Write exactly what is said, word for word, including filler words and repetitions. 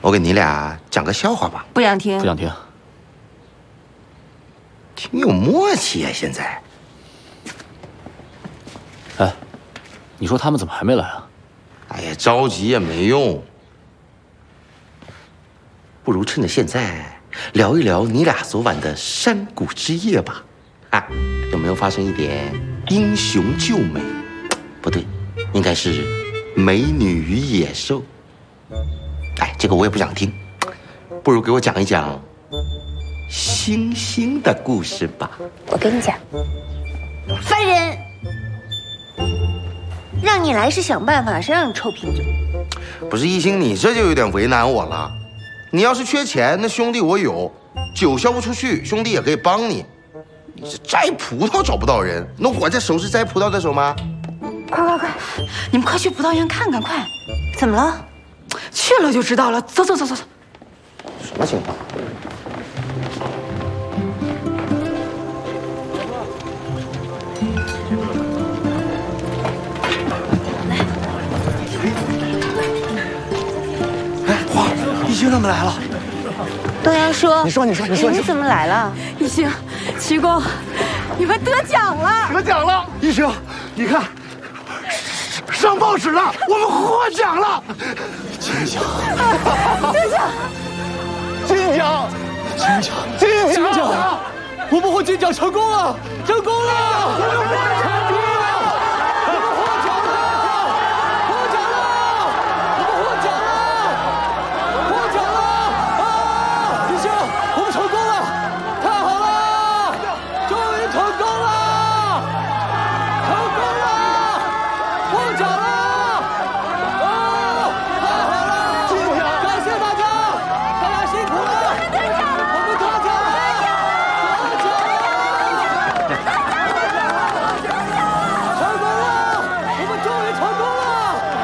我给你俩讲个笑话吧。 不想听， 不想听。 挺有默契啊，现在。 哎，你说他们怎么还没来啊？ 哎呀，着急也没用，不如趁着现在聊一聊你俩昨晚的山谷之夜吧。啊，有没有发生一点英雄救美？不对，应该是美女与野兽。哎，这个我也不想听，不如给我讲一讲星星的故事吧。 我跟你讲，烦人！让你来是想办法，谁让你臭贫嘴？ 不是一星，你这就有点为难我了。你要是缺钱，那兄弟我有，酒销不出去，兄弟也可以帮你。你这摘葡萄找不到人，那我这手是摘葡萄的手吗？ 快快快，你们快去葡萄园看看，快！ 怎么了？ 去了就知道了。走走走走走。 什么情况？ 一星他们来了。 东阳叔， 你说，你说，你说， 你怎么来了？ 一星，齐公，你们得奖了！ 得奖了！一星，你看，上报纸了，我们获奖了！金奖！ 得奖！ 金奖！金奖！金奖！我们获金奖成功了！成功了！